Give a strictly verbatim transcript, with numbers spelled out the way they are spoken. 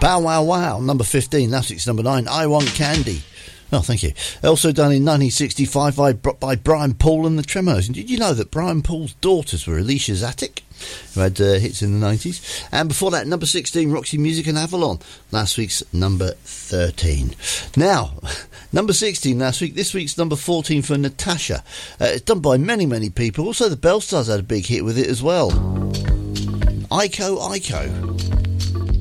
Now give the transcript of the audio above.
Bow Wow Wow, number fifteen. Last week's number nine, I Want Candy. Oh, thank you. Also done in nineteen sixty-five by, by Brian Paul and the Tremors. And did you know that Brian Paul's daughters were Alicia Zatic, who had uh, hits in the nineties? And before that, number sixteen, Roxy Music and Avalon. Last week's number thirteen. Now, number sixteen last week. This week's number fourteen for Natasha. Uh, it's done by many, many people. Also, the Bellstars had a big hit with it as well. Iko Iko.